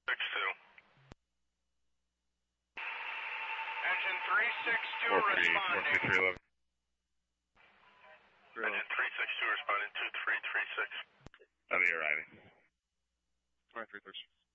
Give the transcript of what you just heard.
Engine 362 responding. Engine 362 responding to 336. On the arriving. 2336.